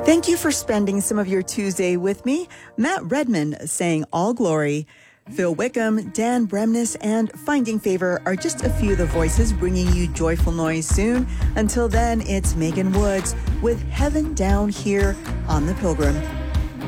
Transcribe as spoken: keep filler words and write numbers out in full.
Thank you for spending some of your Tuesday with me. Matt Redman saying All Glory. Phil Wickham, Dan Bremnes, and Finding Favor are just a few of the voices bringing you joyful noise soon. Until then, it's Megan Woods with Heaven Down Here on the Pilgrim.